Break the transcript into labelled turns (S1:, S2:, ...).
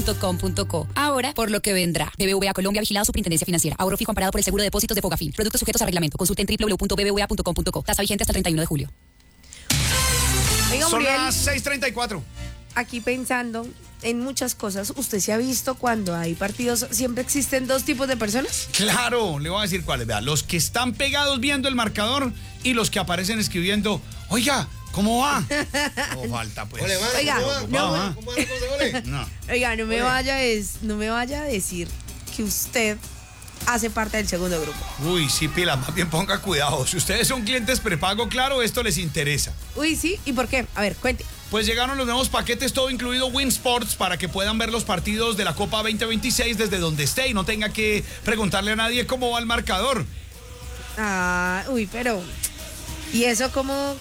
S1: .com.co. Ahora, por lo que vendrá. BBVA Colombia, vigilado Superintendencia Financiera. Ahorro fijo amparado por el seguro de depósitos de Fogafín. Productos sujetos a reglamento. Consulte en www.bbva.com.co. Tasa vigente hasta el 31 de julio.
S2: Oiga,
S3: Son
S2: Muriel,
S3: las 6:34.
S2: aquí pensando en muchas cosas, ¿usted se ha visto cuando hay partidos, siempre existen dos tipos de personas?
S3: Claro, le voy a decir cuáles. Vea, los que están pegados viendo el marcador y los que aparecen escribiendo, oiga, ¿cómo va? No falta, pues.
S4: Ole, mano,
S2: Oiga,
S4: ¿cómo va?
S2: no,
S4: ¿Cómo va? ¿Cómo va? Ole.
S3: No.
S2: Oiga, no me vaya a decir que usted hace parte del segundo grupo.
S3: Uy, sí, pila, más bien ponga cuidado. Si ustedes son clientes prepago, claro, esto les interesa.
S2: Uy, sí, ¿y por qué? A ver, cuente.
S3: Pues llegaron los nuevos paquetes, todo incluido Win Sports, para que puedan ver los partidos de la Copa 2026 desde donde esté y no tenga que preguntarle a nadie cómo va el marcador.
S2: Ah, uy, pero... ¿Y eso cómo